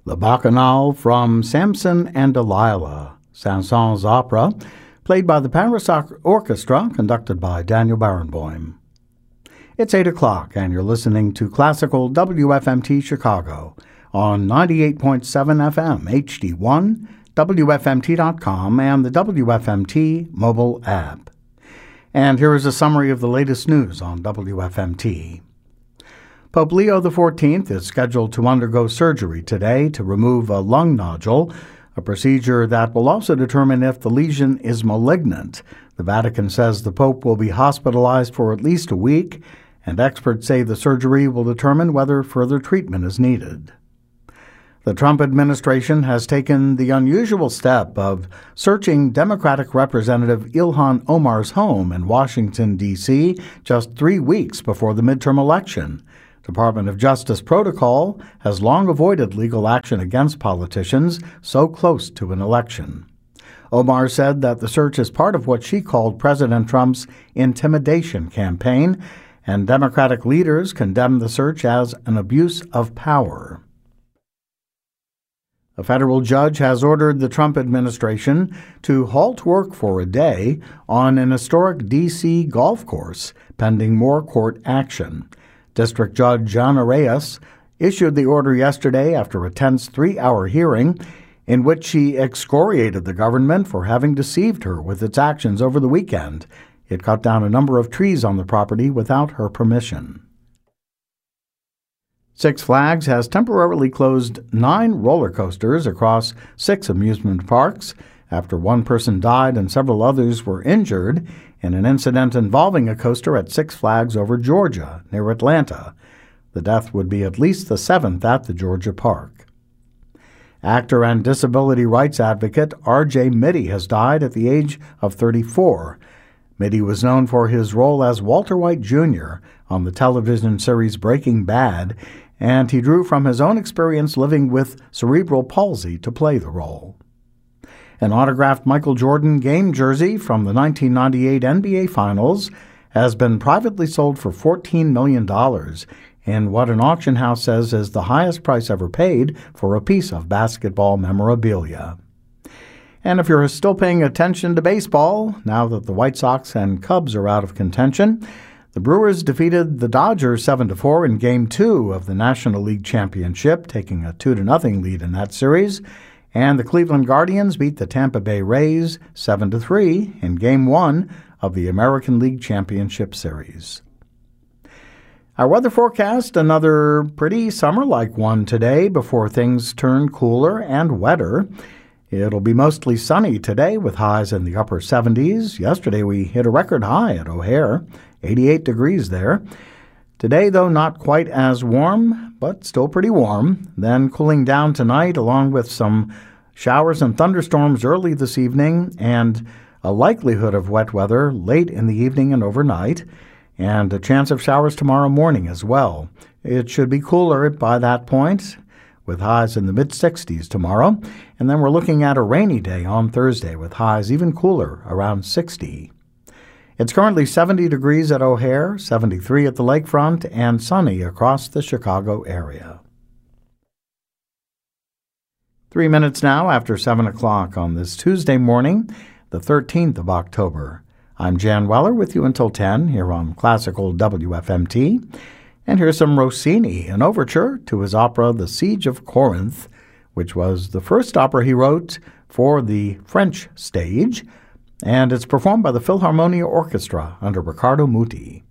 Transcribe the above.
The Bacchanal from Samson and Delilah, Saint-Saëns opera, played by the Paris Orchestra, conducted by Daniel Barenboim. It's 8 o'clock, and you're listening to Classical WFMT Chicago on 98.7 FM HD1, WFMT.com, and the WFMT mobile app. And here is a summary of the latest news on WFMT. Pope Leo XIV is scheduled to undergo surgery today to remove a lung nodule, a procedure that will also determine if the lesion is malignant. The Vatican says the Pope will be hospitalized for at least a week, and experts say the surgery will determine whether further treatment is needed. The Trump administration has taken the unusual step of searching Democratic Representative Ilhan Omar's home in Washington, D.C., just 3 weeks before the midterm election. Department of Justice protocol has long avoided legal action against politicians so close to an election. Omar said that the search is part of what she called President Trump's intimidation campaign, and Democratic leaders condemned the search as an abuse of power. A federal judge has ordered the Trump administration to halt work for a day on an historic D.C. golf course, pending more court action. District Judge John Arias issued the order yesterday after a tense 3-hour hearing in which she excoriated the government for having deceived her with its actions over the weekend. It cut down a number of trees on the property without her permission. Six Flags has temporarily closed 9 roller coasters across 6 amusement parks after one person died and several others were injured in an incident involving a coaster at Six Flags Over Georgia, near Atlanta. The death would be at least the 7th at the Georgia park. Actor and disability rights advocate R.J. Mitte has died at the age of 34. Mitte was known for his role as Walter White Jr. on the television series Breaking Bad, and he drew from his own experience living with cerebral palsy to play the role. An autographed Michael Jordan game jersey from the 1998 NBA Finals has been privately sold for $14 million in what an auction house says is the highest price ever paid for a piece of basketball memorabilia. And if you're still paying attention to baseball, now that the White Sox and Cubs are out of contention, the Brewers defeated the Dodgers 7-4 in Game 2 of the National League Championship, taking a 2-0 lead in that series. And the Cleveland Guardians beat the Tampa Bay Rays 7-3 in Game 1 of the American League Championship Series. Our weather forecast, another pretty summer-like one today before things turn cooler and wetter. It'll be mostly sunny today with highs in the upper 70s. Yesterday we hit a record high at O'Hare, 88 degrees there. Today, though, not quite as warm, but still pretty warm. Then cooling down tonight along with some showers and thunderstorms early this evening and a likelihood of wet weather late in the evening and overnight, and a chance of showers tomorrow morning as well. It should be cooler by that point, with highs in the mid-60s tomorrow, and then we're looking at a rainy day on Thursday with highs even cooler, around 60. It's currently 70 degrees at O'Hare, 73 at the lakefront, and sunny across the Chicago area. 3 minutes now after 7 o'clock on this Tuesday morning, the 13th of October. I'm Jan Weller with you until 10 here on Classical WFMT. And here's some Rossini, an overture to his opera The Siege of Corinth, which was the first opera he wrote for the French stage, and it's performed by the Philharmonia Orchestra under Riccardo Muti.